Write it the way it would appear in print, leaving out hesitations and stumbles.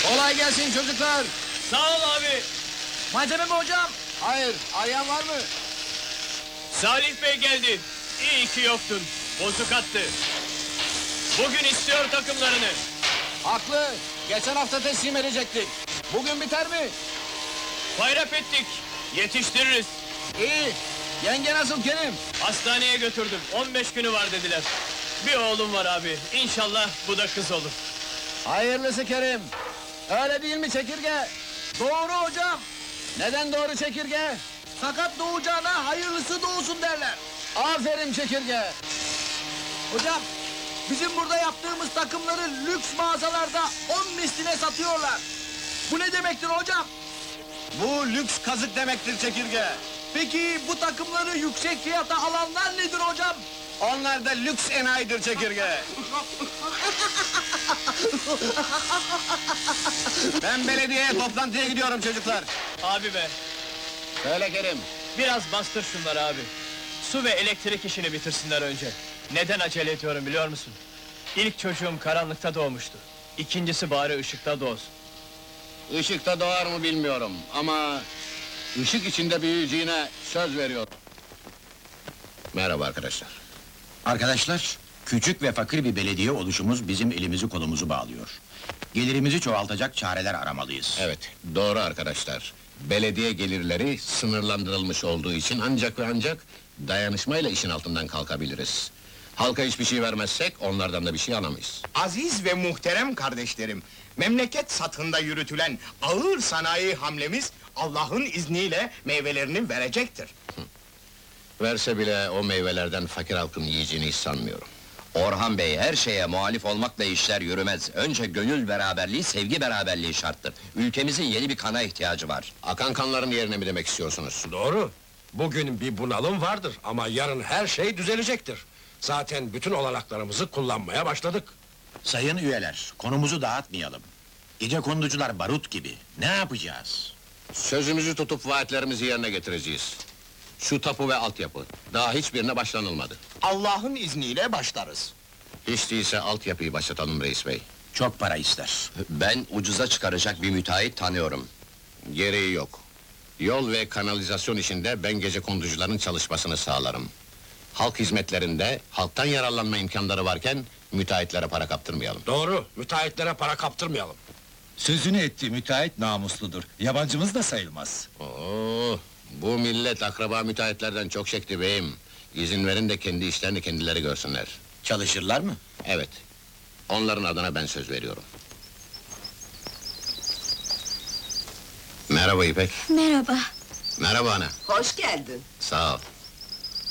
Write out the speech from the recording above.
Kolay gelsin çocuklar. Sağ ol abi. Malzeme mi hocam? Hayır, arayan var mı? Salih Bey geldi. İyi ki yoktun. Bozuk attı. Bugün istiyor takımlarını. Haklı. Geçen hafta teslim edecektik. Bugün biter mi? Bayrak ettik. Yetiştiririz. İyi. Yenge nasıl Kerim? Hastaneye götürdüm. 15 günü var dediler. Bir oğlum var abi. İnşallah bu da kız olur. Hayırlısı Kerim. Öyle değil mi çekirge? Doğru hocam. Neden doğru çekirge? Sakat doğacağına hayırlısı doğsun derler. Aferin çekirge. Hocam, bizim burada yaptığımız takımları lüks mağazalarda 10 misline satıyorlar. Bu ne demektir hocam? Bu lüks kazık demektir çekirge. Peki bu takımları yüksek fiyata alanlar nedir hocam? Onlar da lüks enayidir çekirge. Ben belediyeye toplantıya gidiyorum çocuklar. Abi be. Söyle Kerim. Biraz bastır şunları abi. Su ve elektrik işini bitirsinler önce. Neden acele ediyorum biliyor musun? İlk çocuğum karanlıkta doğmuştu. İkincisi bari ışıkta doğsun. Işıkta doğar mı bilmiyorum ama... ışık içinde büyüyeceğine söz veriyorum. Merhaba arkadaşlar. Arkadaşlar, küçük ve fakir bir belediye oluşumuz bizim elimizi kolumuzu bağlıyor. Gelirimizi çoğaltacak çareler aramalıyız. Evet, doğru arkadaşlar. Belediye gelirleri sınırlandırılmış olduğu için ancak ve ancak dayanışmayla işin altından kalkabiliriz. Halka hiçbir şey vermezsek onlardan da bir şey alamayız. Aziz ve muhterem kardeşlerim, memleket satında yürütülen ağır sanayi hamlemiz Allah'ın izniyle meyvelerini verecektir. Verse bile o meyvelerden fakir halkın yiyeceğini hiç sanmıyorum. Orhan Bey, her şeye muhalif olmakla işler yürümez. Önce gönül beraberliği, sevgi beraberliği şarttır. Ülkemizin yeni bir kana ihtiyacı var. Akan kanların yerine mi demek istiyorsunuz? Doğru. Bugün bir bunalım vardır ama yarın her şey düzelecektir. Zaten bütün olanaklarımızı kullanmaya başladık. Sayın üyeler, konumuzu dağıtmayalım. Gecekonducular barut gibi, ne yapacağız? Sözümüzü tutup vaatlerimizi yerine getireceğiz. Şu tapu ve altyapı, daha hiçbirine başlanılmadı. Allah'ın izniyle başlarız. Hiç değilse altyapıyı başlatalım reis bey. Çok para ister. Ben ucuza çıkaracak bir müteahhit tanıyorum. Gereği yok. Yol ve kanalizasyon işinde ben gecekonducuların çalışmasını sağlarım. Halk hizmetlerinde, halktan yararlanma imkanları varken... müteahhitlere para kaptırmayalım. Doğru, müteahhitlere para kaptırmayalım. Sözünü ettiği müteahhit namusludur. Yabancımız da sayılmaz. Oo, bu millet akraba müteahhitlerden çok çekti beyim. İzin verin de kendi işlerini kendileri görsünler. Çalışırlar mı? Evet, onların adına ben söz veriyorum. Merhaba İpek. Merhaba. Merhaba ana. Hoş geldin. Sağ ol.